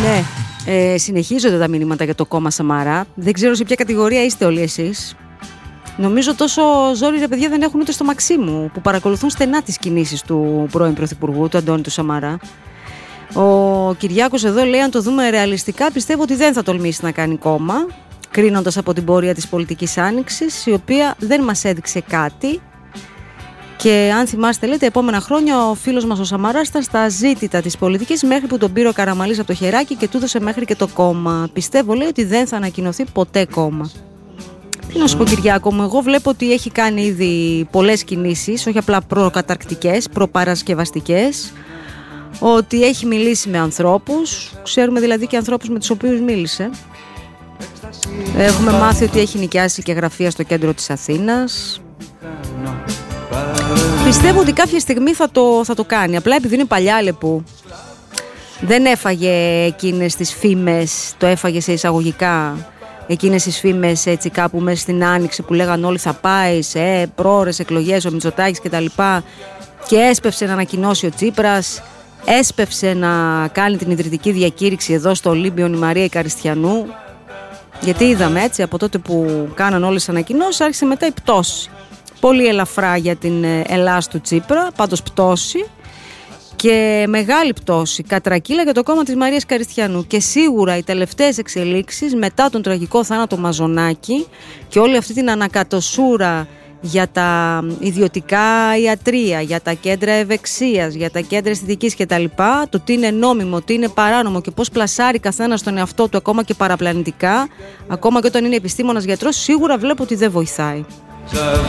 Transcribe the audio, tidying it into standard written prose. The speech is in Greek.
Ναι, συνεχίζονται τα μηνύματα για το κόμμα Σαμαρά. Δεν ξέρω σε ποια κατηγορία είστε όλοι εσείς. Νομίζω τόσο ζόρι, ρε παιδιά, δεν έχουν ούτε στο Μαξίμου, που παρακολουθούν στενά τις κινήσεις του πρώην Πρωθυπουργού, του Αντώνη του Σαμαρά. Ο Κυριάκος εδώ λέει: αν το δούμε ρεαλιστικά, πιστεύω ότι δεν θα τολμήσει να κάνει κόμμα, κρίνοντας από την πορεία της πολιτικής άνοιξης, η οποία δεν μας έδειξε κάτι. Και αν θυμάστε, λέει, τα επόμενα χρόνια ο φίλος μας ο Σαμαράς ήταν στα ζήτητα της πολιτικής μέχρι που τον πήρε ο Καραμανλής από το χεράκι και του έδωσε μέχρι και το κόμμα. Πιστεύω, λέει, ότι δεν θα ανακοινωθεί ποτέ κόμμα. Τι να σου πω, Κυριάκο μου, εγώ βλέπω ότι έχει κάνει ήδη πολλές κινήσεις, όχι απλά προκαταρκτικές, προπαρασκευαστικές, ότι έχει μιλήσει με ανθρώπους, ξέρουμε δηλαδή και ανθρώπους με τους οποίους μίλησε. Έχουμε μάθει ότι έχει νοικιάσει και γραφεία στο κέντρο της Αθήνας. Πιστεύω ότι κάποια στιγμή θα το κάνει, απλά επειδή είναι παλιάλε που δεν έφαγε εκείνες τις φήμες, το έφαγε σε εισαγωγικά, εκείνες τις φήμες έτσι κάπου μέσα στην Άνοιξη που λέγαν όλοι θα πάει σε πρόωρες εκλογές ο Μητσοτάκης και τα λοιπά, και έσπευσε να ανακοινώσει ο Τσίπρας, έσπευσε να κάνει την ιδρυτική διακήρυξη εδώ στο Ολύμπιον η Μαρία Ικαριστιανού, γιατί είδαμε έτσι από τότε που κάναν όλες τις ανακοινώσεις άρχισε μετά η πτώση. Πολύ ελαφρά για την Ελλάς του Τσίπρα, πάντως πτώση, και μεγάλη πτώση, κατρακύλα για το κόμμα της Μαρίας Καριστιανού. Και σίγουρα οι τελευταίες εξελίξεις μετά τον τραγικό θάνατο Μαζονάκη και όλη αυτή την ανακατοσούρα για τα ιδιωτικά ιατρεία, για τα κέντρα ευεξίας, για τα κέντρα αισθητικής κτλ., το τι είναι νόμιμο, τι είναι παράνομο και πώς πλασάρει καθένας τον εαυτό του ακόμα και παραπλανητικά, ακόμα και όταν είναι επιστήμονας γιατρός, σίγουρα βλέπω ότι δεν βοηθάει.